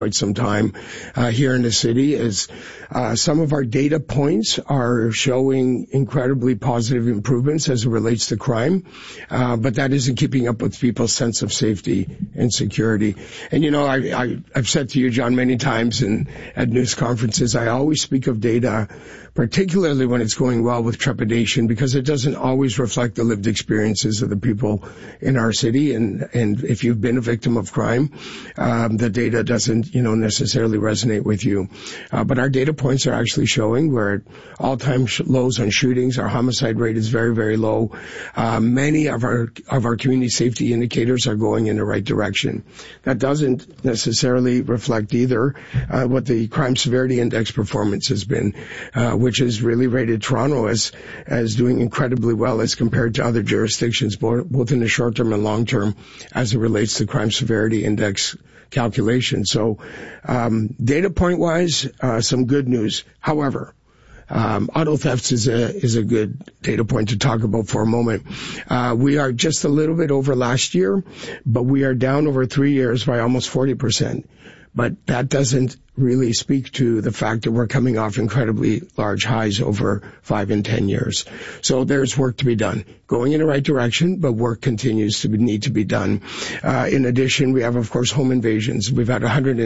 quite some time here in the city is some of our data points are showing incredibly positive improvements as it relates to crime, but that isn't keeping up with people's sense of safety and security. And, I've said to you, John, many times at news conferences, I always speak of data, particularly when it's going well, with trepidation, because it doesn't always reflect the lived experiences of the people in our city. And if you've been a victim of crime, the data doesn't, necessarily resonate with you. But our data points are actually showing we're at all-time lows on shootings. Our homicide rate is very, very low. Many of our community safety indicators are going in the right direction. That doesn't necessarily reflect either what the crime severity index performance has been, which has really rated Toronto as doing incredibly well as compared to other jurisdictions, both in the short term and long term, as it relates to crime severity index calculation. So, data point wise, some good news. However, auto thefts is a good data point to talk about for a moment. We are just a little bit over last year, but we are down over 3 years by almost 40%. But that doesn't really speak to the fact that we're coming off incredibly large highs over 5 and 10 years. So there's work to be done. Going in the right direction, but work continues to need to be done. In addition, we have, of course, home invasions. We've had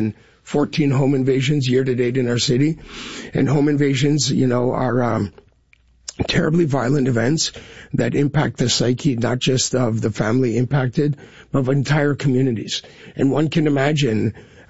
114 home invasions year to date in our city. And home invasions, are terribly violent events that impact the psyche, not just of the family impacted, but of entire communities. And one can imagine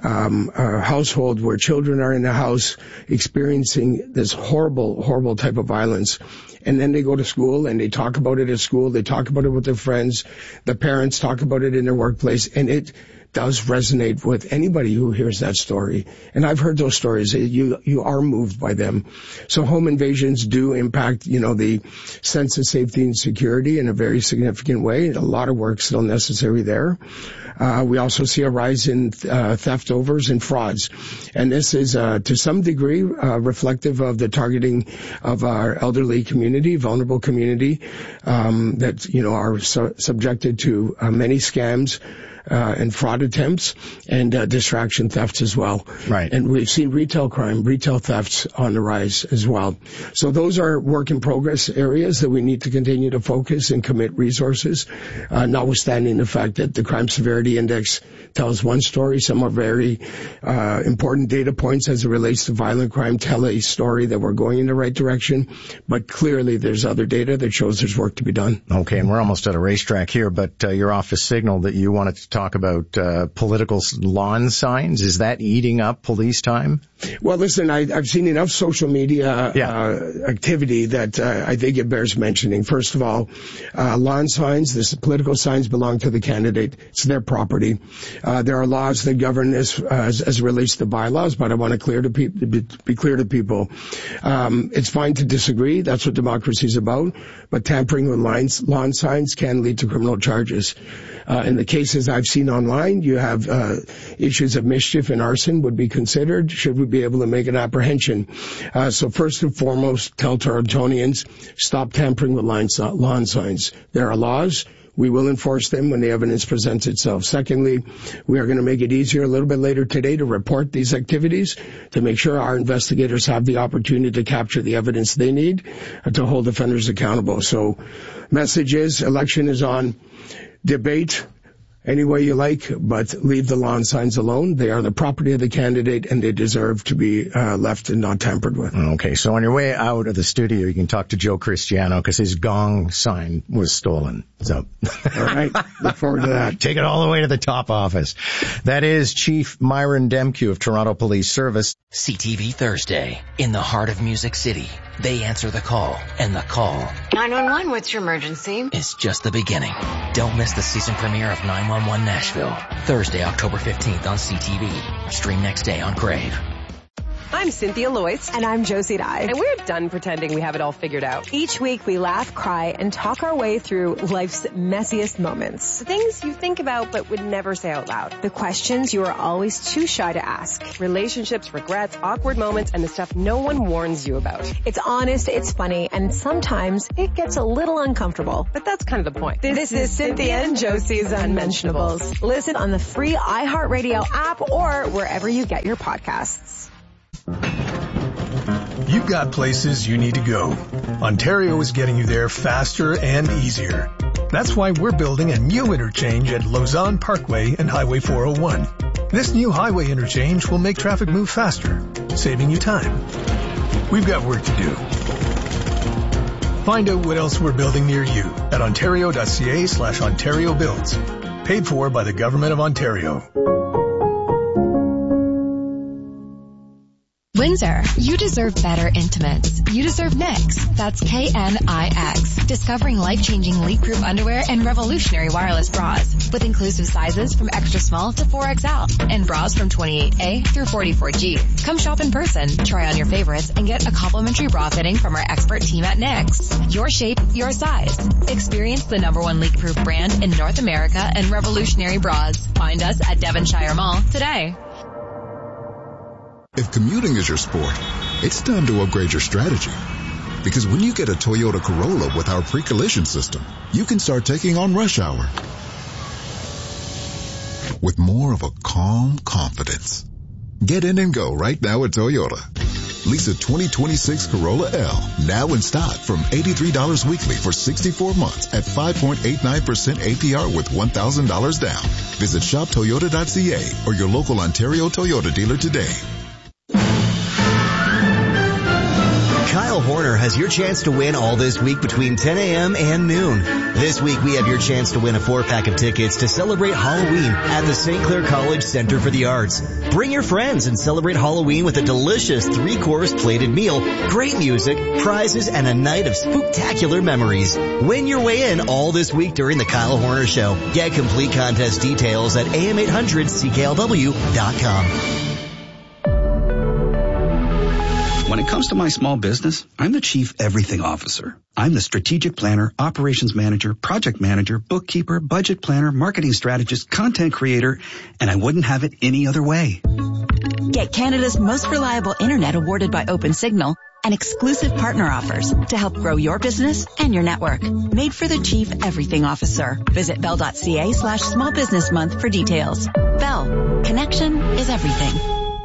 a household where children are in the house experiencing this horrible, horrible type of violence. And then they go to school and they talk about it at school. They talk about it with their friends. The parents talk about it in their workplace. And it does resonate with anybody who hears that story. And I've heard those stories. You are moved by them. So home invasions do impact, the sense of safety and security in a very significant way. A lot of work still necessary there. We also see a rise in theft overs and frauds. And this is, to some degree, reflective of the targeting of our elderly community, vulnerable community, that, are subjected to many scams, and fraud attempts and distraction thefts as well. Right. And we've seen retail crime, retail thefts on the rise as well. So those are work in progress areas that we need to continue to focus and commit resources, notwithstanding the fact that the crime severity index tells one story. Some are very important data points as it relates to violent crime tell a story that we're going in the right direction. But clearly there's other data that shows there's work to be done. Okay, and we're almost at a racetrack here, but your office signaled that you wanted to talk about political lawn signs. Is that eating up police time? Well, listen, I've seen enough social media activity that I think it bears mentioning. First of all, lawn signs, this political signs belong to the candidate. It's their property. There are laws that govern this as it relates to bylaws, but I want to be clear to people. It's fine to disagree. That's what democracy is about. But tampering with lawn signs can lead to criminal charges. In the cases I've seen online, you have issues of mischief and arson would be considered. Should we be able to make an apprehension? So first and foremost, tell Torontonians, stop tampering with lawn signs. There are laws. We will enforce them when the evidence presents itself. Secondly, we are going to make it easier a little bit later today to report these activities, to make sure our investigators have the opportunity to capture the evidence they need to hold offenders accountable. So message is, election is on. Debate any way you like, but leave the lawn signs alone. They are the property of the candidate, and they deserve to be left and not tampered with. Okay, so on your way out of the studio, you can talk to Joe Cristiano because his gong sign was stolen. So, all right, look forward to that. Take it all the way to the top office. That is Chief Myron Demke of Toronto Police Service. CTV Thursday, in the heart of Music City. They answer the call, and the call 911, what's your emergency? Is just the beginning. Don't miss the season premiere of 911 Nashville, Thursday, October 15th on CTV. Stream next day on Crave. I'm Cynthia Loyce. And I'm Josie Dye. And we're done pretending we have it all figured out. Each week we laugh, cry, and talk our way through life's messiest moments. The things you think about but would never say out loud. The questions you are always too shy to ask. Relationships, regrets, awkward moments, and the stuff no one warns you about. It's honest, it's funny, and sometimes it gets a little uncomfortable. But that's kind of the point. This is Cynthia and Josie's Unmentionables. Listen on the free iHeartRadio app or wherever you get your podcasts. You've got places you need to go. Ontario is getting you there faster and easier. That's why we're building a new interchange at Lausanne Parkway and Highway 401. This new highway interchange will make traffic move faster, saving you time. We've got work to do. Find out what else we're building near you at ontario.ca/Ontario Builds. Paid for by the Government of Ontario. Windsor, you deserve better intimates. You deserve Knix. That's KNIX. Discovering life-changing leak-proof underwear and revolutionary wireless bras with inclusive sizes from extra small to 4XL and bras from 28A through 44G. Come shop in person, try on your favorites, and get a complimentary bra fitting from our expert team at Knix. Your shape, your size. Experience the #1 leak-proof brand in North America and revolutionary bras. Find us at Devonshire Mall today. If commuting is your sport, it's time to upgrade your strategy. Because when you get a Toyota Corolla with our pre-collision system, you can start taking on rush hour with more of a calm confidence. Get in and go right now at Toyota. Lease a 2026 Corolla L now in stock from $83 weekly for 64 months at 5.89% APR with $1,000 down. Visit shoptoyota.ca or your local Ontario Toyota dealer today. Kyle Horner has your chance to win all this week between 10 a.m. and noon. This week we have your chance to win a 4-pack of tickets to celebrate Halloween at the St. Clair College Center for the Arts. Bring your friends and celebrate Halloween with a delicious 3-course plated meal, great music, prizes, and a night of spooktacular memories. Win your way in all this week during the Kyle Horner Show. Get complete contest details at am800cklw.com. When it comes to my small business, I'm the Chief Everything Officer. I'm the strategic planner, operations manager, project manager, bookkeeper, budget planner, marketing strategist, content creator, and I wouldn't have it any other way. Get Canada's most reliable internet awarded by OpenSignal and exclusive partner offers to help grow your business and your network. Made for the Chief Everything Officer. Visit bell.ca/small business month for details. Bell. Connection is everything.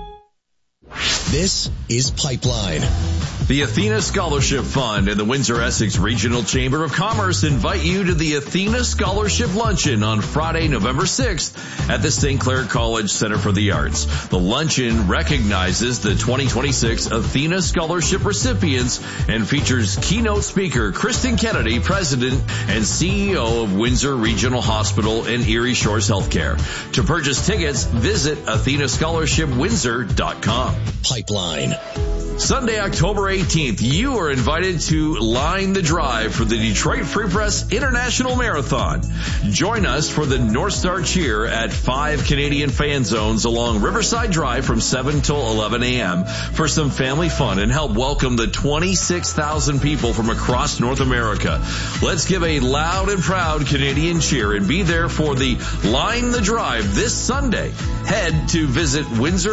This is Pipeline. The Athena Scholarship Fund and the Windsor-Essex Regional Chamber of Commerce invite you to the Athena Scholarship Luncheon on Friday, November 6th at the St. Clair College Center for the Arts. The luncheon recognizes the 2026 Athena Scholarship recipients and features keynote speaker Kristen Kennedy, President and CEO of Windsor Regional Hospital and Erie Shores Healthcare. To purchase tickets, visit AthenaScholarshipWindsor.com. Pipeline. Sunday, October 18th, you are invited to line the drive for the Detroit Free Press International Marathon. Join us for the North Star Cheer at 5 Canadian fan zones along Riverside Drive from 7 till 11 a.m. for some family fun and help welcome the 26,000 people from across North America. Let's give a loud and proud Canadian cheer and be there for the Line the Drive this Sunday. Head to visit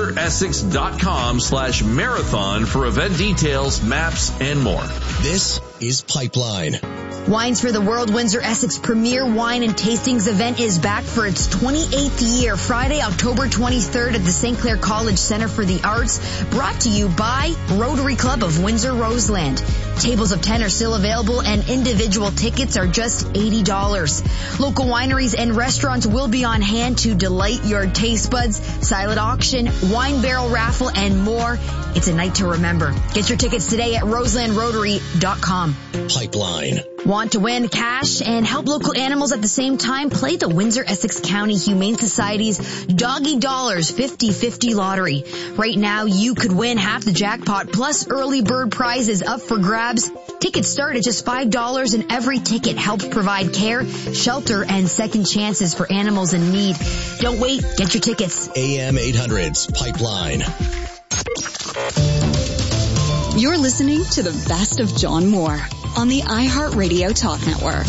windsoressex.com/marathon for event details, maps, and more. This is Pipeline. Wines for the World Windsor-Essex Premier Wine and Tastings event is back for its 28th year, Friday, October 23rd at the St. Clair College Center for the Arts, brought to you by Rotary Club of Windsor-Roseland. Tables of 10 are still available and individual tickets are just $80. Local wineries and restaurants will be on hand to delight your taste buds, silent auction, wine barrel raffle, and more. It's a night to remember. Get your tickets today at roselandrotary.com. Pipeline. Want to win cash and help local animals at the same time? Play the Windsor-Essex County Humane Society's Doggy Dollars 50-50 lottery. Right now, you could win half the jackpot plus early bird prizes up for grabs. Tickets start at just $5 and every ticket helps provide care, shelter, and second chances for animals in need. Don't wait. Get your tickets. AM 800's Pipeline. You're listening to the best of John Moore on the iHeartRadio Talk Network.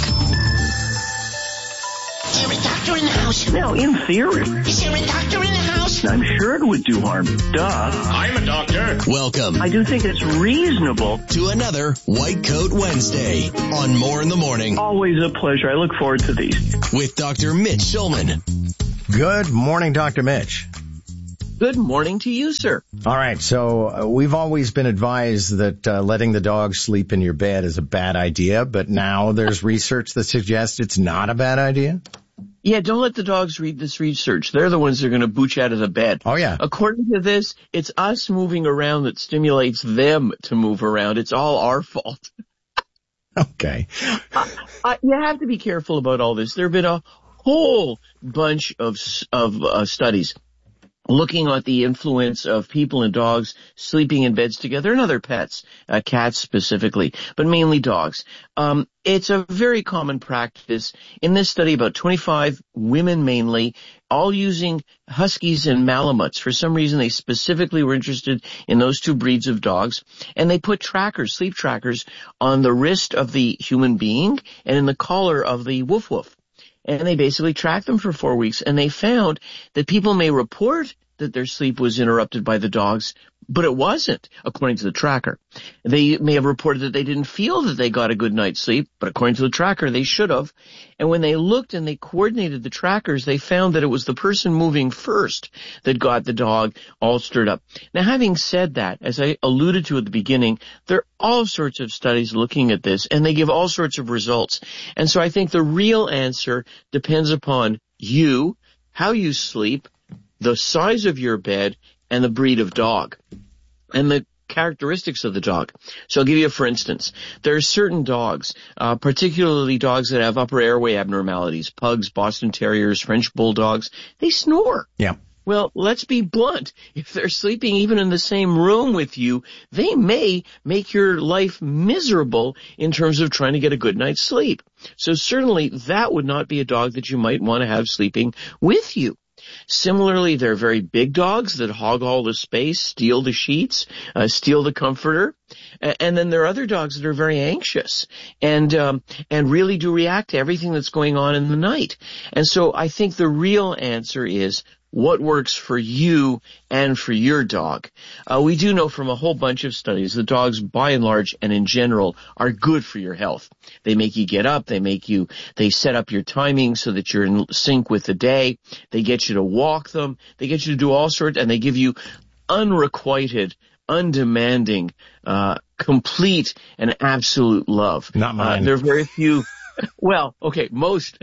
Is there a doctor in the house? Now, in theory. Is there a doctor in the house? I'm sure it would do harm. Duh. I'm a doctor. Welcome. I do think it's reasonable. To another White Coat Wednesday on More in the Morning. Always a pleasure. I look forward to these. With Dr. Mitch Shulman. Good morning, Dr. Mitch. Good morning to you, sir. All right, so we've always been advised that letting the dog sleep in your bed is a bad idea, but now there's research that suggests it's not a bad idea? Yeah, don't let the dogs read this research. They're the ones that are going to boot you out of the bed. Oh, yeah. According to this, it's us moving around that stimulates them to move around. It's all our fault. Okay. You have to be careful about all this. There have been a whole bunch of studies looking at the influence of people and dogs sleeping in beds together and other pets, cats specifically, but mainly dogs. It's a very common practice. In this study, about 25 women mainly, all using Huskies and Malamutes. For some reason, they specifically were interested in those two breeds of dogs, and they put trackers, sleep trackers, on the wrist of the human being and in the collar of the woof woof. And they basically tracked them for 4 weeks, and they found that people may report that their sleep was interrupted by the dogs, but it wasn't, according to the tracker. They may have reported that they didn't feel that they got a good night's sleep, but according to the tracker, they should have. And when they looked and they coordinated the trackers, they found that it was the person moving first that got the dog all stirred up. Now, having said that, as I alluded to at the beginning, there are all sorts of studies looking at this, and they give all sorts of results. And so I think the real answer depends upon you, how you sleep, the size of your bed, and the breed of dog, and the characteristics of the dog. So I'll give you for instance. There are certain dogs, particularly dogs that have upper airway abnormalities, pugs, Boston Terriers, French Bulldogs, they snore. Yeah. Well, let's be blunt. If they're sleeping even in the same room with you, they may make your life miserable in terms of trying to get a good night's sleep. So certainly that would not be a dog that you might want to have sleeping with you. Similarly, there are very big dogs that hog all the space, steal the sheets, steal the comforter. And then there are other dogs that are very anxious and really do react to everything that's going on in the night. And so I think the real answer is what works for you and for your dog. We do know from a whole bunch of studies that dogs, by and large and in general, are good for your health. They make you get up. They set up your timing so that you're in sync with the day. They get you to walk them. They get you to do all sorts, and they give you unrequited, undemanding, complete and absolute love. Not mine. There are very few. Well, okay, most.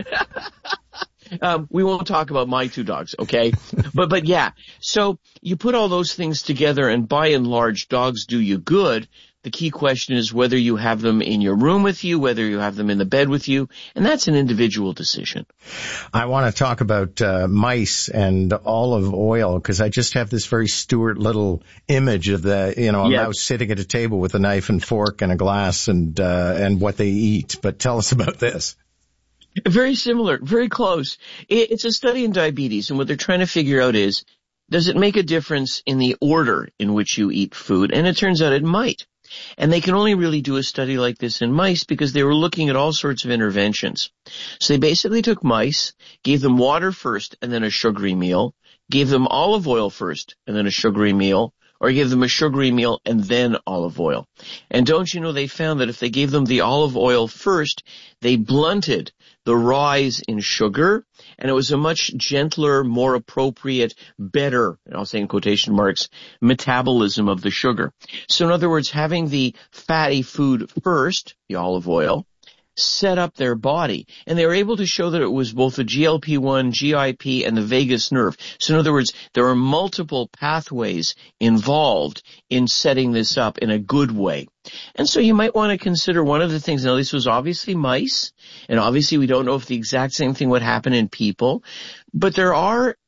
We won't talk about my two dogs, okay? But yeah. So you put all those things together, and by and large, dogs do you good. The key question is whether you have them in your room with you, whether you have them in the bed with you, and that's an individual decision. I want to talk about mice and olive oil, because I just have this very Stuart Little image of a mouse sitting at a table with a knife and fork and a glass and what they eat. But tell us about this. Very similar, very close. It's a study in diabetes, and what they're trying to figure out is, does it make a difference in the order in which you eat food? And it turns out it might. And they can only really do a study like this in mice because they were looking at all sorts of interventions. So they basically took mice, gave them water first and then a sugary meal, gave them olive oil first and then a sugary meal, or gave them a sugary meal and then olive oil. And don't you know they found that if they gave them the olive oil first, they blunted the rise in sugar, and it was a much gentler, more appropriate, better, and I'll say in quotation marks, metabolism of the sugar. So in other words, having the fatty food first, the olive oil, set up their body. And they were able to show that it was both the GLP-1, GIP, and the vagus nerve. So in other words, there are multiple pathways involved in setting this up in a good way. And so you might want to consider one of the things. Now, this was obviously mice, and obviously we don't know if the exact same thing would happen in people, but there are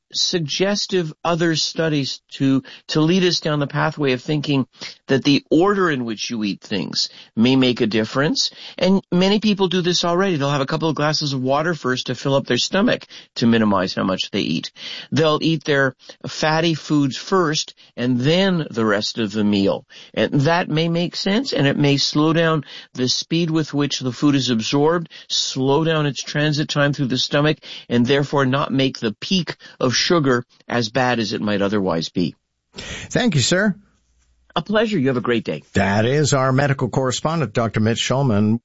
suggestive other studies to lead us down the pathway of thinking that the order in which you eat things may make a difference. And many people do this already. They'll have a couple of glasses of water first to fill up their stomach to minimize how much they eat. They'll eat their fatty foods first and then the rest of the meal. And that may make sense, and it may slow down the speed with which the food is absorbed, slow down its transit time through the stomach, and therefore not make the peak of sugar as bad as it might otherwise be. Thank you, sir. A pleasure. You have a great day. That is our medical correspondent, Dr. Mitch Shulman.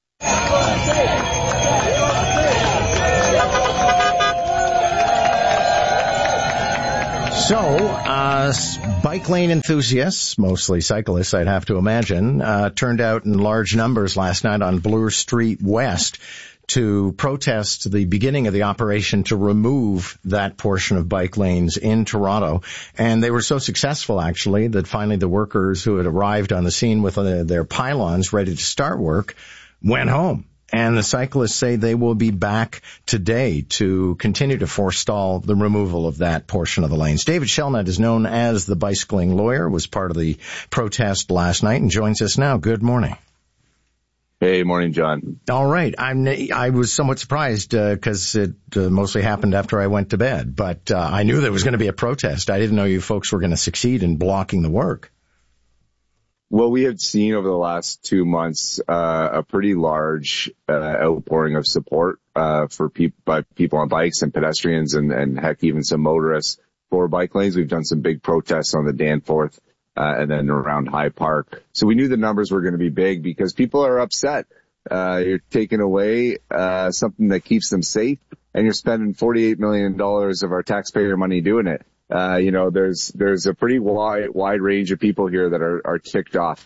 So, bike lane enthusiasts, mostly cyclists, I'd have to imagine, turned out in large numbers last night on Bloor Street West to protest the beginning of the operation to remove that portion of bike lanes in Toronto. And they were so successful, actually, that finally the workers who had arrived on the scene with their pylons ready to start work went home. And the cyclists say they will be back today to continue to forestall the removal of that portion of the lanes. David Shelnut is known as the bicycling lawyer, was part of the protest last night, and joins us now. Good morning. Hey, morning, John. All right. I was somewhat surprised because it mostly happened after I went to bed, but I knew there was going to be a protest. I didn't know you folks were going to succeed in blocking the work. Well, we have seen over the last 2 months a pretty large outpouring of support for by people on bikes and pedestrians and heck, even some motorists for bike lanes. We've done some big protests on the Danforth and then around High Park. So we knew the numbers were going to be big because people are upset. You're taking away something that keeps them safe, and you're spending $48 million of our taxpayer money doing it. There's a pretty wide range of people here that are ticked off.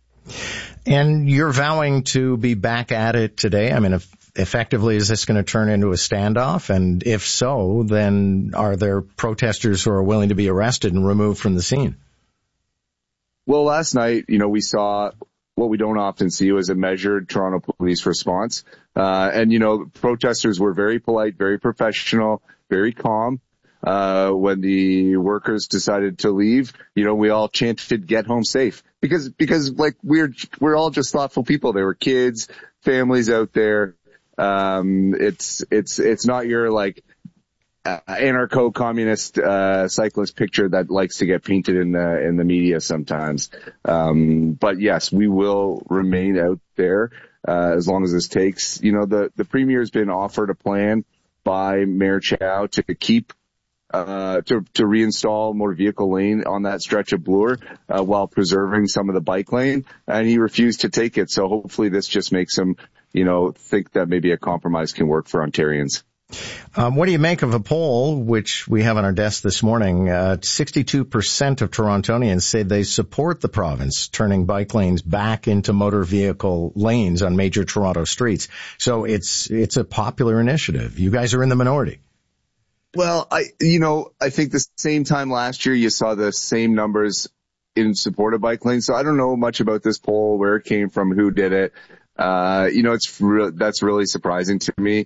And you're vowing to be back at it today. I mean, effectively, is this going to turn into a standoff? And if so, then are there protesters who are willing to be arrested and removed from the scene? Well, last night, we saw what we don't often see was a measured Toronto police response. And protesters were very polite, very professional, very calm. When the workers decided to leave, we all chanted, "Get home safe," because like we're all just thoughtful people. There were kids, families out there. It's not your like anarcho-communist cyclist picture that likes to get painted in the media sometimes. But yes, we will remain out there as long as this takes. The Premier's been offered a plan by Mayor Chow to keep to reinstall motor vehicle lane on that stretch of Bloor while preserving some of the bike lane, and he refused to take it. So hopefully this just makes him think that maybe a compromise can work for Ontarians. What do you make of a poll which we have on our desk this morning? 62% of Torontonians say they support the province turning bike lanes back into motor vehicle lanes on major Toronto streets. So it's a popular initiative. You guys are in the minority. Well, I think the same time last year you saw the same numbers in support of bike lanes. So I don't know much about this poll, where it came from, who did it. That's really surprising to me.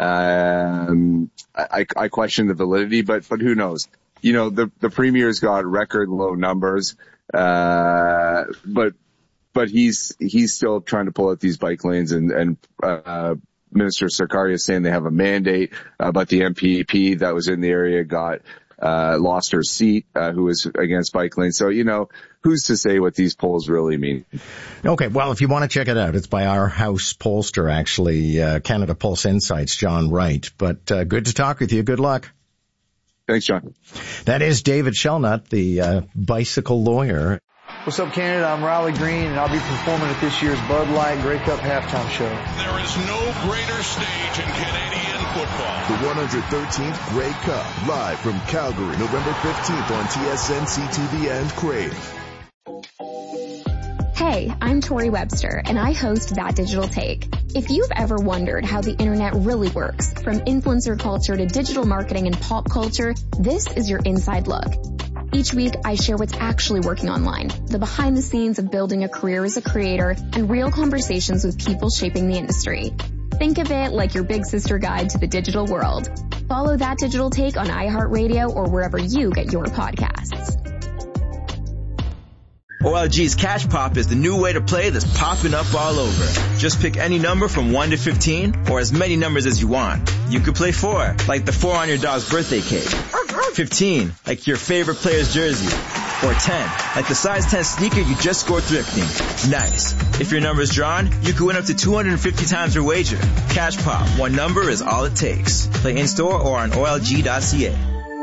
I question the validity, but who knows? The Premier's got record low numbers, but he's still trying to pull out these bike lanes and Minister Sarkaria is saying they have a mandate, but the MPP that was in the area lost her seat, who was against bike lanes. So, who's to say what these polls really mean? Okay, well, if you want to check it out, it's by our house pollster, actually, Canada Pulse Insights, John Wright. But good to talk with you. Good luck. Thanks, John. That is David Shelnut, the bicycle lawyer. What's up, Canada? I'm Riley Green, and I'll be performing at this year's Bud Light Grey Cup halftime show. There is no greater stage in Canadian football. The 113th Grey Cup, live from Calgary, November 15th on TSN, CTV, and Crave. Hey, I'm Tori Webster, and I host That Digital Take. If you've ever wondered how the internet really works, from influencer culture to digital marketing and pop culture, this is your inside look. Each week, I share what's actually working online, the behind the scenes of building a career as a creator, and real conversations with people shaping the industry. Think of it like your big sister guide to the digital world. Follow That Digital Take on iHeartRadio or wherever you get your podcasts. OLG's Cash Pop is the new way to play that's popping up all over. Just pick any number from 1 to 15 or as many numbers as you want. You could play 4, like the 4 on your dog's birthday cake. 15, like your favorite player's jersey. Or 10, like the size 10 sneaker you just scored thrifting. Nice. If your number is drawn, you can win up to 250 times your wager. Cash Pop, one number is all it takes. Play in-store or on OLG.ca.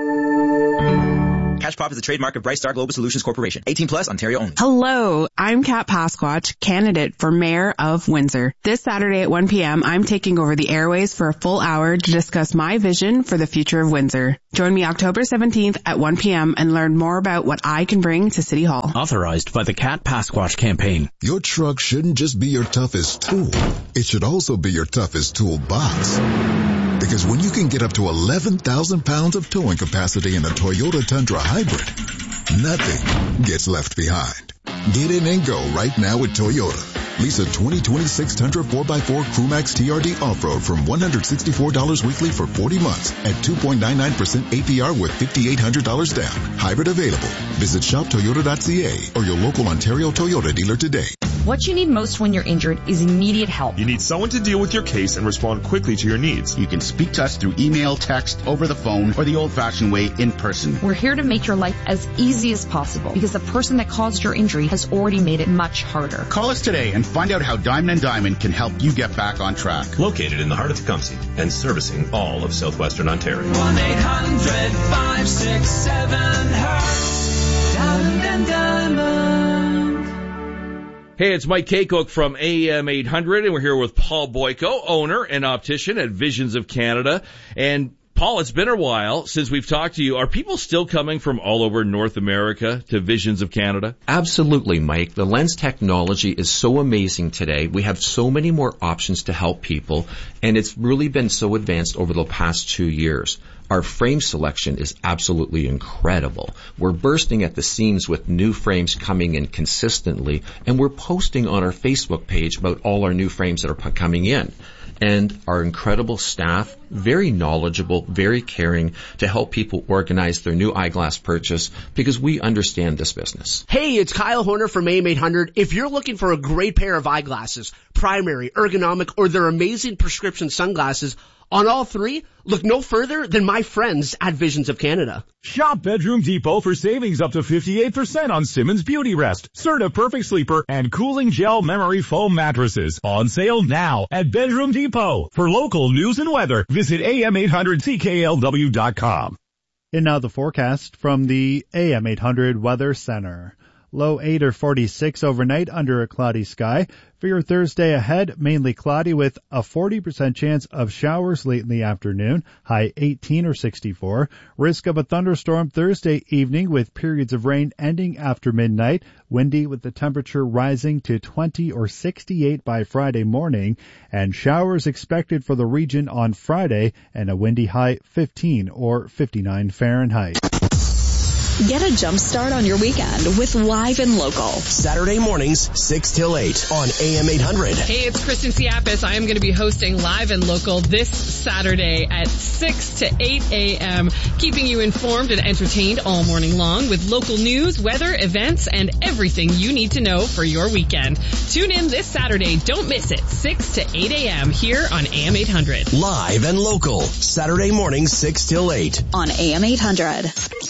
Cash Pop is a trademark of Brightstar Global Solutions Corporation. 18 plus, Ontario only. Hello, I'm Kat Pasquatch, candidate for Mayor of Windsor. This Saturday at 1 p.m., I'm taking over the airways for a full hour to discuss my vision for the future of Windsor. Join me October 17th at 1 p.m. and learn more about what I can bring to City Hall. Authorized by the Kat Pasquatch campaign. Your truck shouldn't just be your toughest tool. It should also be your toughest toolbox. Because when you can get up to 11,000 pounds of towing capacity in a Toyota Tundra Hybrid, nothing gets left behind. Get in and go right now with Toyota. Lease a 2026 Tundra 4x4 Crewmax TRD Off-Road from $164 weekly for 40 months at 2.99% APR with $5,800 down. Hybrid available. Visit shoptoyota.ca or your local Ontario Toyota dealer today. What you need most when you're injured is immediate help. You need someone to deal with your case and respond quickly to your needs. You can speak to us through email, text, over the phone, or the old-fashioned way, in person. We're here to make your life as easy as possible because the person that caused your injury has already made it much harder. Call us today and find out how Diamond & Diamond can help you get back on track. Located in the heart of Tecumseh and servicing all of southwestern Ontario. 1-800-567-HURT. Diamond & Diamond. Hey, it's Mike Kaycook from AM 800, and we're here with Paul Boyko, owner and optician at Visions of Canada. And Paul, it's been a while since we've talked to you. Are people still coming from all over North America to Visions of Canada? Absolutely, Mike. The lens technology is so amazing today. We have so many more options to help people, and it's really been so advanced over the past 2 years. Our frame selection is absolutely incredible. We're bursting at the seams with new frames coming in consistently, and we're posting on our Facebook page about all our new frames that are coming in. And our incredible staff, very knowledgeable, very caring to help people organize their new eyeglass purchase because we understand this business. Hey, it's Kyle Horner from AM 800. If you're looking for a great pair of eyeglasses, primary, ergonomic, or their amazing prescription sunglasses, on all three, look no further than my friends at Visions of Canada. Shop Bedroom Depot for savings up to 58% on Simmons Beauty Rest, Serta Perfect Sleeper, and Cooling Gel Memory Foam mattresses. On sale now at Bedroom Depot. For local news and weather, visit am800cklw.com. And now the forecast from the AM 800 Weather Center. Low 8 or 46 overnight under a cloudy sky. For your Thursday ahead, mainly cloudy with a 40% chance of showers late in the afternoon. High 18 or 64. Risk of a thunderstorm Thursday evening with periods of rain ending after midnight. Windy with the temperature rising to 20 or 68 by Friday morning. And showers expected for the region on Friday and a windy high 15 or 59 Fahrenheit. Get a jump start on your weekend with Live and Local. Saturday mornings, 6 till 8 on AM 800. Hey, it's Kristen Siapis. I am going to be hosting Live and Local this Saturday at 6 to 8 a.m., keeping you informed and entertained all morning long with local news, weather, events, and everything you need to know for your weekend. Tune in this Saturday. Don't miss it. 6 to 8 a.m. here on AM 800. Live and Local. Saturday mornings, 6 till 8 on AM 800.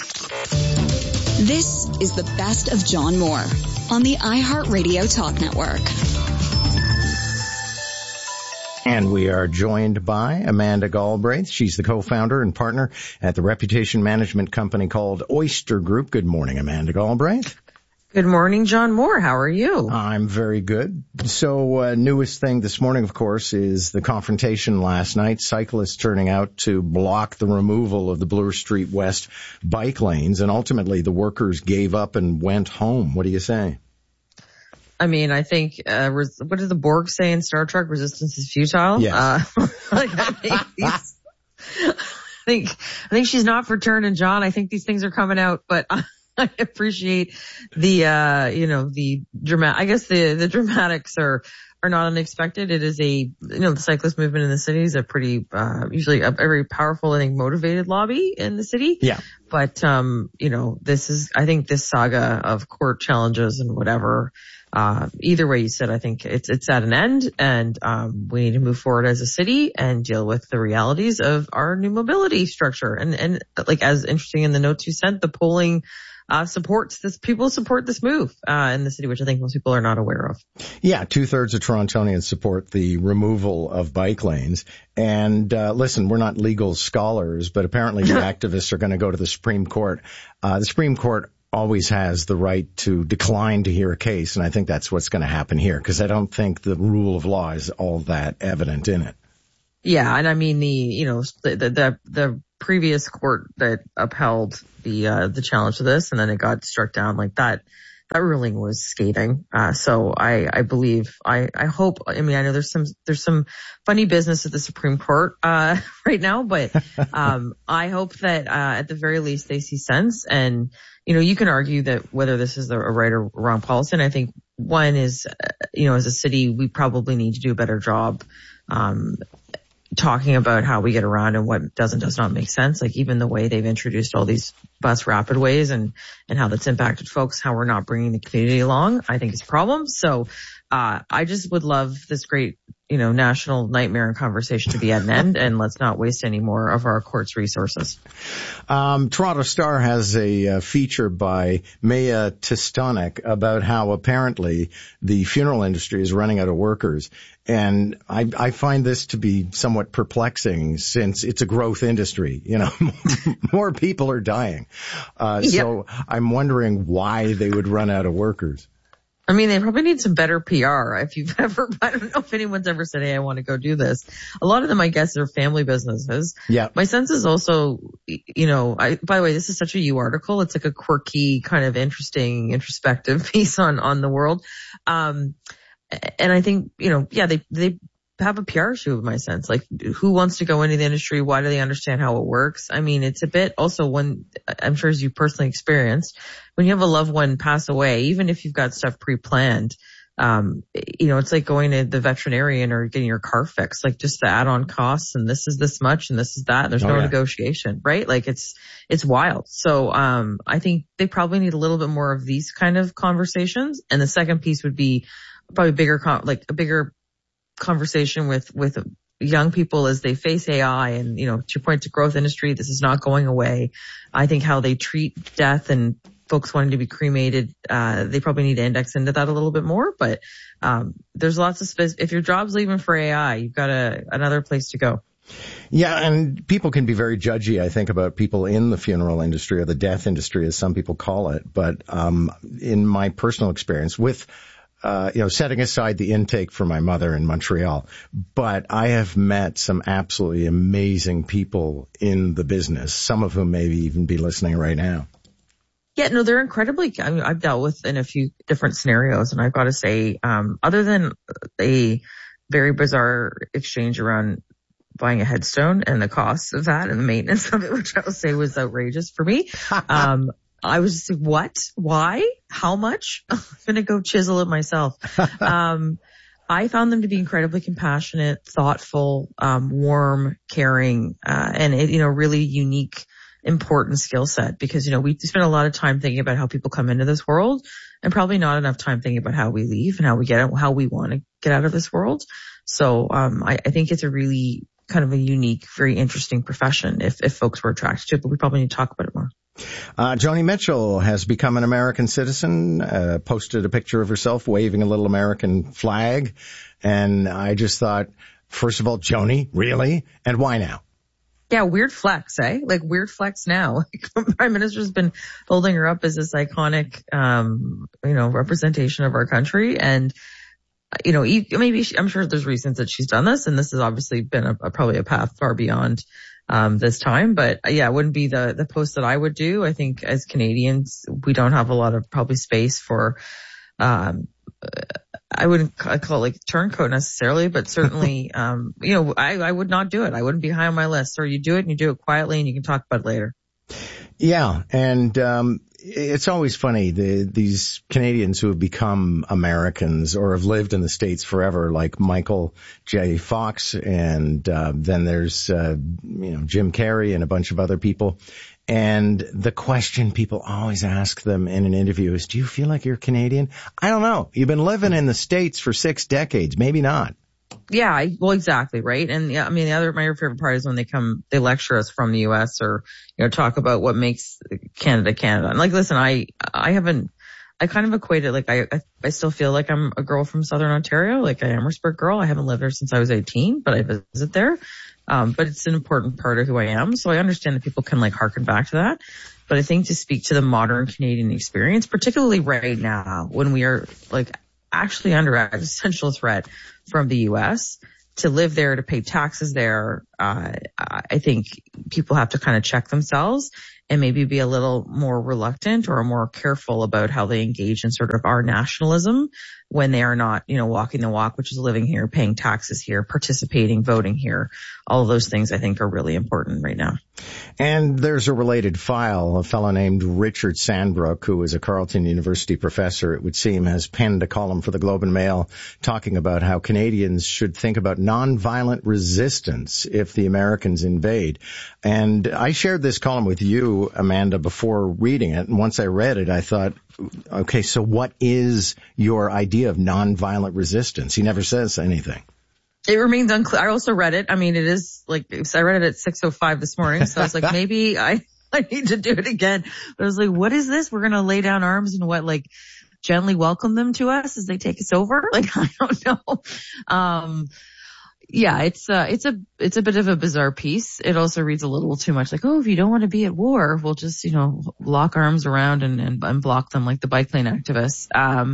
This is the best of John Moore on the iHeartRadio Talk Network. And we are joined by Amanda Galbraith. She's the co-founder and partner at the reputation management company called Oyster Group. Good morning, Amanda Galbraith. Good morning, John Moore. How are you? I'm very good. So, newest thing this morning, of course, is the confrontation last night. Cyclists turning out to block the removal of the Bloor Street West bike lanes, and ultimately the workers gave up and went home. What do you say? I mean, I think, what did the Borg say in Star Trek? Resistance is futile? Yes. I think she's not for turning, John. I think these things are coming out, but I appreciate the, the dramatic, I guess the dramatics are are not unexpected. It is the cyclist movement in the city is a pretty, usually a very powerful and motivated lobby in the city. Yeah. But, I think this saga of court challenges and whatever, either way you said, I think it's at an end, and we need to move forward as a city and deal with the realities of our new mobility structure. And like, as interesting in the notes you sent, the polling supports this. People support this move in the city, which I think most people are not aware of. Yeah, 2/3 of Torontonians support the removal of bike lanes. And listen, we're not legal scholars, but apparently the activists are going to go to the Supreme Court. The Supreme Court always has the right to decline to hear a case, and I think that's what's going to happen here, because I don't think the rule of law is all that evident in it. Yeah, and I mean the previous court that upheld the challenge to this, and then it got struck down like that. That ruling was scathing. So I believe, I hope, I mean, I know there's some funny business at the Supreme Court, right now, but, I hope that, at the very least they see sense. And, you can argue that whether this is a right or wrong policy. And I think one is, as a city, we probably need to do a better job, talking about how we get around and what does not make sense. Like even the way they've introduced all these bus rapid ways and how that's impacted folks, how we're not bringing the community along, I think is a problem. So, I just would love this great, national nightmare and conversation to be at an end, and let's not waste any more of our court's resources. Toronto Star has a feature by Maya Tistonik about how apparently the funeral industry is running out of workers. And I find this to be somewhat perplexing, since it's a growth industry. More people are dying. So I'm wondering why they would run out of workers. I mean, they probably need some better PR. I don't know if anyone's ever said, hey, I want to go do this. A lot of them, I guess, are family businesses. Yeah. My sense is also, by the way, this is such a U article. It's like a quirky, kind of interesting, introspective piece on the world. And I think, they have a PR issue in my sense. Like, who wants to go into the industry? Why do they understand how it works? I mean, it's a bit also when, I'm sure as you personally experienced, when you have a loved one pass away, even if you've got stuff pre-planned, it's like going to the veterinarian or getting your car fixed, like just the add-on costs, and this is this much and this is that, and there's no negotiation, right? Like it's wild. So, I think they probably need a little bit more of these kind of conversations. And the second piece would be probably a bigger conversation with young people as they face AI and, to your point, to growth industry, this is not going away. I think how they treat death and folks wanting to be cremated, they probably need to index into that a little bit more, but, there's lots of space. If your job's leaving for AI, you've got another place to go. Yeah, and people can be very judgy, I think, about people in the funeral industry or the death industry, as some people call it. But, in my personal experience with, setting aside the intake for my mother in Montreal, but I have met some absolutely amazing people in the business, some of whom may even be listening right now. Yeah, no, they're incredibly, I mean, I've dealt with in a few different scenarios, and I've got to say, other than a very bizarre exchange around buying a headstone and the cost of that and the maintenance of it, which I will say was outrageous for me. I was just like, what? Why? How much? I'm going to go chisel it myself. I found them to be incredibly compassionate, thoughtful, warm, caring, and really unique, important skill set, because, we spend a lot of time thinking about how people come into this world and probably not enough time thinking about how we leave and how we get out, how we want to get out of this world. So, I think it's a really kind of a unique, very interesting profession if folks were attracted to it, but we probably need to talk about it more. Joni Mitchell has become an American citizen, posted a picture of herself waving a little American flag. And I just thought, first of all, Joni, really? And why now? Yeah, weird flex, eh? Like weird flex now. Like, the Prime Minister's been holding her up as this iconic, representation of our country. And, maybe I'm sure there's reasons that she's done this. And this has obviously been probably a path far beyond this time. But yeah, it wouldn't be the post that I would do. I think as Canadians, we don't have a lot of probably space for, I wouldn't call it like turncoat necessarily, but certainly, I would not do it. I wouldn't be high on my list. Or you do it and you do it quietly and you can talk about it later. Yeah. And, it's always funny, these Canadians who have become Americans or have lived in the States forever, like Michael J. Fox, and then there's Jim Carrey and a bunch of other people. And the question people always ask them in an interview is, do you feel like you're Canadian? I don't know. You've been living in the States for 6 decades. Maybe not. Yeah, well, exactly, right? And yeah, I mean, my favorite part is when they lecture us from the U.S. or, talk about what makes Canada Canada. And like, listen, I kind of equate it, like, I still feel like I'm a girl from Southern Ontario, like I am a Amherstburg girl. I haven't lived there since I was 18, but I visit there. But it's an important part of who I am. So I understand that people can like harken back to that. But I think to speak to the modern Canadian experience, particularly right now when we are like actually under existential threat from the U.S., to live there, to pay taxes there, I think people have to kind of check themselves and maybe be a little more reluctant or more careful about how they engage in sort of our nationalism when they are not, walking the walk, which is living here, paying taxes here, participating, voting here. All of those things I think are really important right now. And there's a related file. A fellow named Richard Sandbrook, who is a Carleton University professor, it would seem, has penned a column for the Globe and Mail talking about how Canadians should think about nonviolent resistance if the Americans invade. And I shared this column with you, Amanda, before reading it. And once I read it, I thought, okay, so what is your idea of nonviolent resistance? He never says anything. It remains unclear. I also read it. I mean, it is like, I read it at 6:05 this morning. So I was like, maybe I need to do it again. But I was like, what is this? We're going to lay down arms and like gently welcome them to us as they take us over? Like, I don't know. Yeah, it's a bit of a bizarre piece. It also reads a little too much like, oh, if you don't want to be at war, we'll just, lock arms around and block them like the bike lane activists.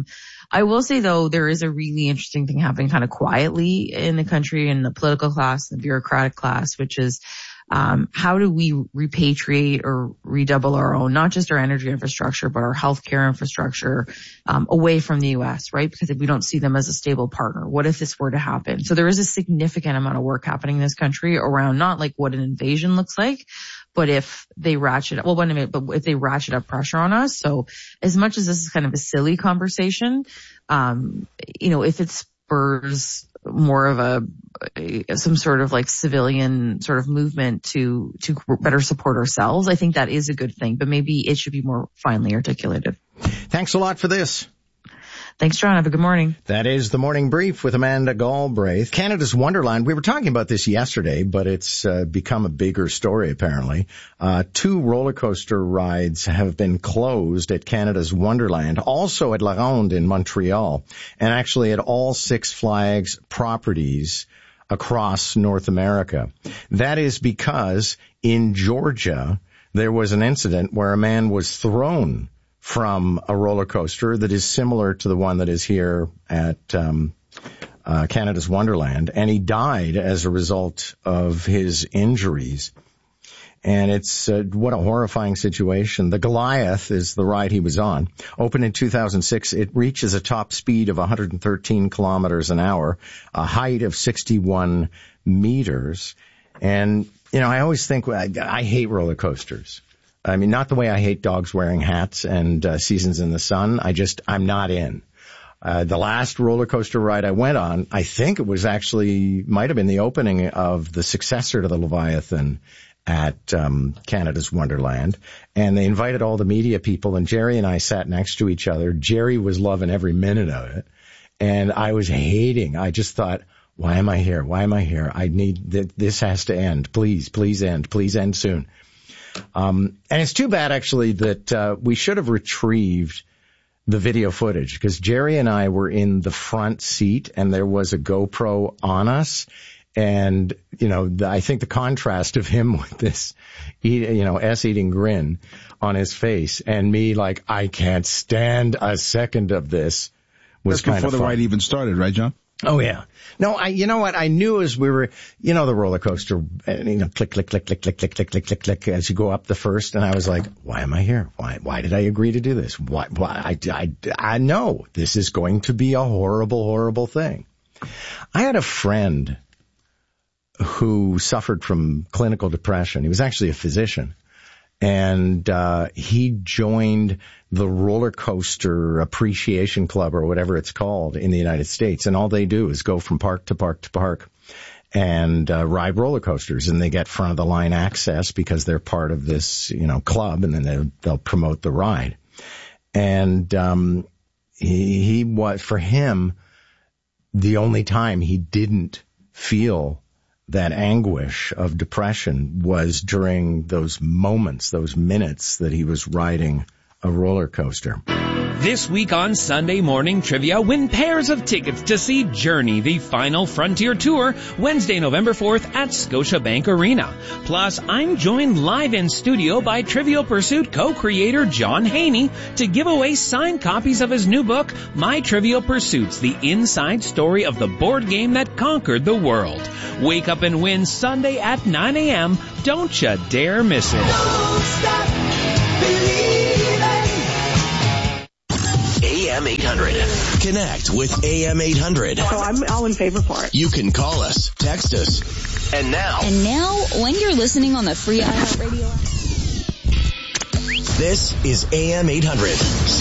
I will say though, there is a really interesting thing happening kind of quietly in the country, in the political class, the bureaucratic class, which is, how do we repatriate or redouble our own, not just our energy infrastructure, but our healthcare infrastructure, away from the U.S., right? Because we don't see them as a stable partner. What if this were to happen? So there is a significant amount of work happening in this country around not like what an invasion looks like, but if they ratchet up, but if they ratchet up pressure on us. So as much as this is kind of a silly conversation, if it spurs more of some sort of like civilian sort of movement to better support ourselves, I think that is a good thing, but maybe it should be more finely articulated. Thanks a lot for this. Thanks, John. Have a good morning. That is the Morning Brief with Amanda Galbraith. Canada's Wonderland. We were talking about this yesterday, but it's become a bigger story, apparently. 2 roller coaster rides have been closed at Canada's Wonderland, also at La Ronde in Montreal, and actually at all Six Flags properties across North America. That is because in Georgia, there was an incident where a man was thrown from a roller coaster that is similar to the one that is here at Canada's Wonderland, and he died as a result of his injuries. And it's what a horrifying situation. The Goliath is the ride he was on. Opened in 2006, it reaches a top speed of 113 kilometers an hour, a height of 61 meters. And, I always think I hate roller coasters. I mean, not the way I hate dogs wearing hats and Seasons in the Sun. I'm not in. The last roller coaster ride I went on, I think it was might have been the opening of the successor to the Leviathan at Canada's Wonderland. And they invited all the media people, and Jerry and I sat next to each other. Jerry was loving every minute of it, and I was hating. I just thought, why am I here? Why am I here? This has to end. Please end. Please end soon. And it's too bad, actually, that we should have retrieved the video footage, because Jerry and I were in the front seat and there was a GoPro on us. And, I think the contrast of him with this, ass-eating grin on his face and me like, I can't stand a second of this was kind of fun. Before the ride even started, right, John? Oh, yeah. No, you know what? I knew as we were, the roller coaster, click, click, click, click, click, click, click, click, click, click, as you go up the first. And I was like, why am I here? Why did I agree to do this? Why, I know this is going to be a horrible, horrible thing. I had a friend who suffered from clinical depression. He was actually a physician. And he joined the Roller Coaster Appreciation Club, or whatever it's called, in the United States. And all they do is go from park to park to park and ride roller coasters. And they get front of the line access because they're part of this, club, and then they'll promote the ride. And he was, for him, the only time he didn't feel that anguish of depression was during those moments, those minutes that he was riding a roller coaster. This week on Sunday Morning Trivia, win pairs of tickets to see Journey, the Final Frontier Tour, Wednesday, November 4th at Scotiabank Arena. Plus, I'm joined live in studio by Trivial Pursuit co-creator John Haney to give away signed copies of his new book, My Trivial Pursuits, the inside story of the board game that conquered the world. Wake up and win Sunday at 9 a.m. Don't you dare miss it. Don't stop believing. AM 800. Connect with AM 800. So I'm all in favor for it. You can call us, text us. And now, when you're listening on the free iHeartRadio app. This is AM 800,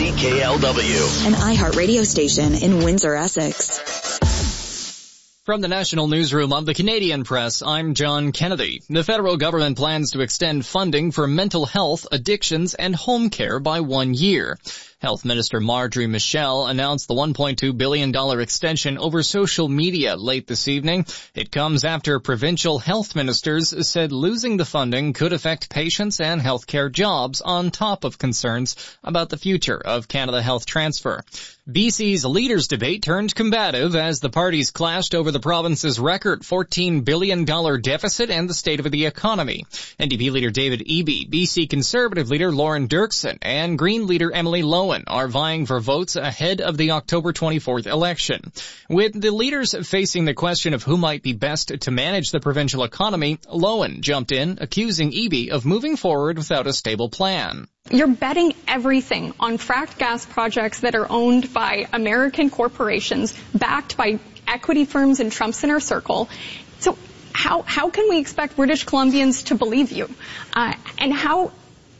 CKLW. An iHeartRadio station in Windsor, Essex. From the National Newsroom of the Canadian Press, I'm John Kennedy. The federal government plans to extend funding for mental health, addictions, and home care by 1 year. Health Minister Marjorie Michel announced the $1.2 billion extension over social media late this evening. It comes after provincial health ministers said losing the funding could affect patients and healthcare jobs, on top of concerns about the future of Canada Health Transfer. BC's leaders' debate turned combative as the parties clashed over the province's record $14 billion deficit and the state of the economy. NDP leader David Eby, BC Conservative leader Lauren Dirksen, and Green leader Emily Lowen are vying for votes ahead of the October 24th election. With the leaders facing the question of who might be best to manage the provincial economy, Lowen jumped in, accusing Eby of moving forward without a stable plan. You're betting everything on fracked gas projects that are owned by American corporations, backed by equity firms and Trump's inner circle. So how can we expect British Columbians to believe you? And how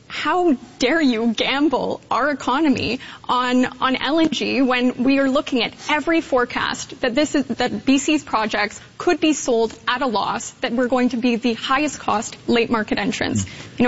dare you gamble our economy on LNG when we are looking at every forecast that BC's projects could be sold at a loss, that we're going to be the highest cost late market entrants.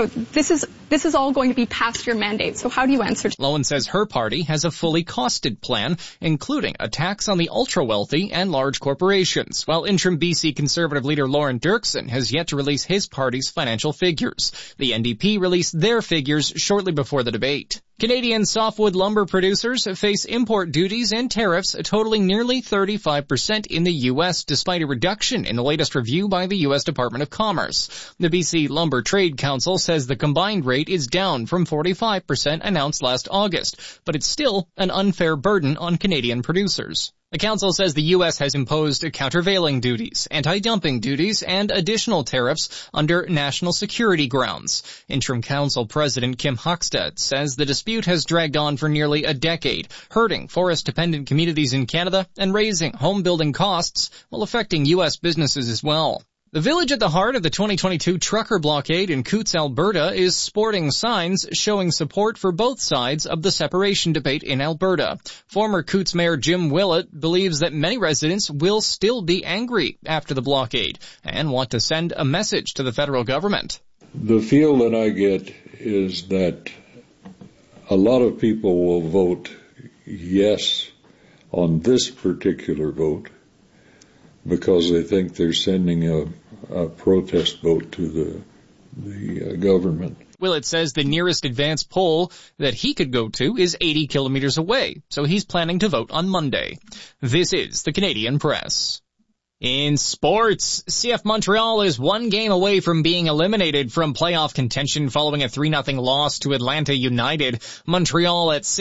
This is all going to be past your mandate. So how do you answer? Lowen says her party has a fully costed plan, including a tax on the ultra-wealthy and large corporations, while interim BC Conservative leader Lauren Dirksen has yet to release his party's financial figures. The NDP released their figures shortly before the debate. Canadian softwood lumber producers face import duties and tariffs totaling nearly 35% in the U.S., despite a reduction in the latest review by the U.S. Department of Commerce. The BC Lumber Trade Council says the combined rate is down from 45% announced last August, but it's still an unfair burden on Canadian producers. The council says the U.S. has imposed countervailing duties, anti-dumping duties, and additional tariffs under national security grounds. Interim Council President Kim Hockstedt says the dispute has dragged on for nearly a decade, hurting forest-dependent communities in Canada and raising home-building costs while affecting U.S. businesses as well. The village at the heart of the 2022 trucker blockade in Coutts, Alberta, is sporting signs showing support for both sides of the separation debate in Alberta. Former Coutts Mayor Jim Willett believes that many residents will still be angry after the blockade and want to send a message to the federal government. The feel that I get is that a lot of people will vote yes on this particular vote because they think they're sending a protest vote to the government. Willett says the nearest advanced poll that he could go to is 80 kilometers away, so he's planning to vote on Monday. This is the Canadian Press. In sports, CF Montreal is one game away from being eliminated from playoff contention following a 3-0 loss to Atlanta United. Montreal at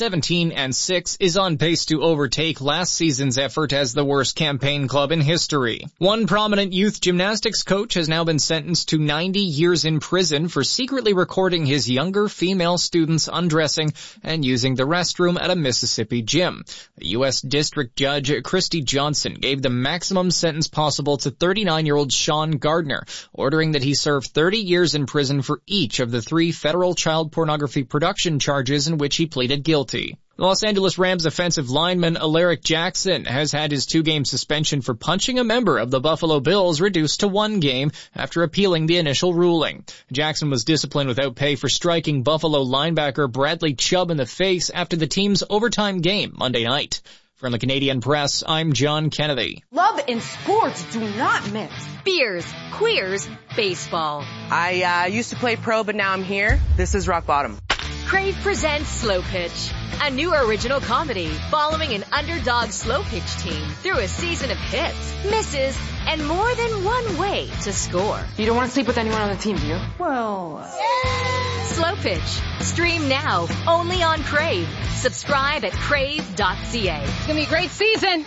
6-17-6 is on pace to overtake last season's effort as the worst campaign club in history. One prominent youth gymnastics coach has now been sentenced to 90 years in prison for secretly recording his younger female students undressing and using the restroom at a Mississippi gym. The U.S. District Judge Christy Johnson gave the maximum maximum sentence possible to 39-year-old Sean Gardner, ordering that he serve 30 years in prison for each of the 3 federal child pornography production charges in which he pleaded guilty. The Los Angeles Rams offensive lineman Alaric Jackson has had his 2-game suspension for punching a member of the Buffalo Bills reduced to 1 game after appealing the initial ruling. Jackson was disciplined without pay for striking Buffalo linebacker Bradley Chubb in the face after the team's overtime game Monday night. From the Canadian Press, I'm John Kennedy. Love and sports do not mix. Beers, queers, baseball. I used to play pro, but now I'm here. This is rock bottom. Crave presents Slow Pitch, a new original comedy following an underdog slow pitch team through a season of hits, misses, and more than one way to score. You don't want to sleep with anyone on the team, do you? Well, Slow Pitch. Stream now, only on Crave. Subscribe at crave.ca. It's going to be a great season.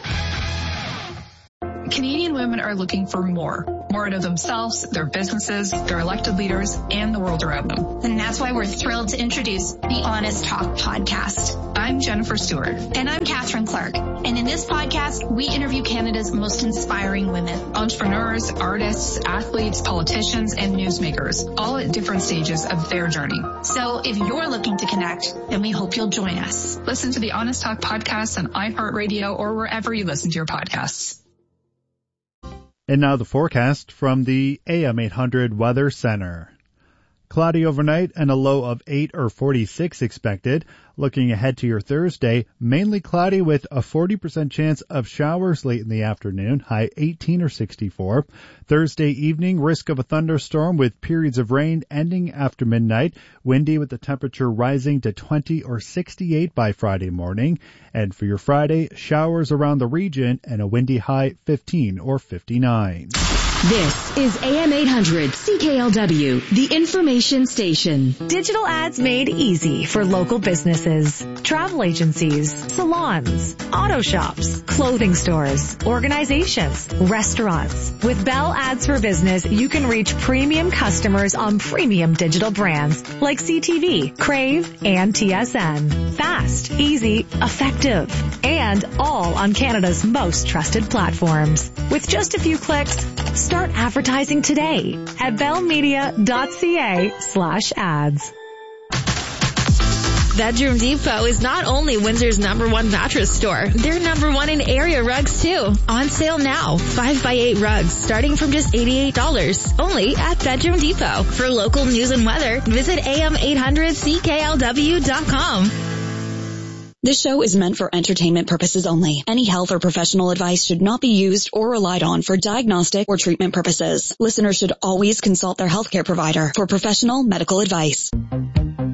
Canadian women are looking for more out of themselves, their businesses, their elected leaders, and the world around them. And that's why we're thrilled to introduce the Honest Talk podcast. I'm Jennifer Stewart. And I'm Catherine Clark. And in this podcast, we interview Canada's most inspiring women. Entrepreneurs, artists, athletes, politicians, and newsmakers, all at different stages of their journey. So if you're looking to connect, then we hope you'll join us. Listen to the Honest Talk podcast on iHeartRadio or wherever you listen to your podcasts. And now the forecast from the AM 800 Weather Center. Cloudy overnight and a low of 8 or 46 expected. Looking ahead to your Thursday, mainly cloudy with a 40% chance of showers late in the afternoon, high 18 or 64. Thursday evening, risk of a thunderstorm with periods of rain ending after midnight. Windy with the temperature rising to 20 or 68 by Friday morning. And for your Friday, showers around the region and a windy high 15 or 59. This is AM 800 CKLW, the information station. Digital ads made easy for local businesses, travel agencies, salons, auto shops, clothing stores, organizations, restaurants. With Bell Ads for Business, you can reach premium customers on premium digital brands like CTV, Crave, and TSN. Fast, easy, effective, and all on Canada's most trusted platforms. With just a few clicks, start advertising today at bellmedia.ca/ads. Bedroom Depot is not only Windsor's #1 mattress store, they're #1 in area rugs too. On sale now, 5x8 rugs starting from just $88, only at Bedroom Depot. For local news and weather, visit am800CKLW.com. This show is meant for entertainment purposes only. Any health or professional advice should not be used or relied on for diagnostic or treatment purposes. Listeners should always consult their healthcare provider for professional medical advice.